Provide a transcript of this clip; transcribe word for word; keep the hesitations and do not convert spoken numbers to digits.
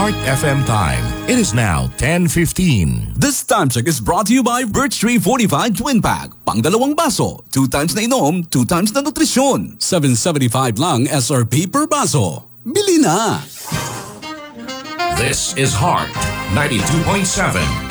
Heart F M time. It is now ten fifteen. This time check is brought to you by Birch Tree Fortified Twin Pack. Pang dalawang baso, two times na inom, two times na nutrisyon. seven seventy-five lang S R P per baso. Bili na! This is Heart ninety-two point seven.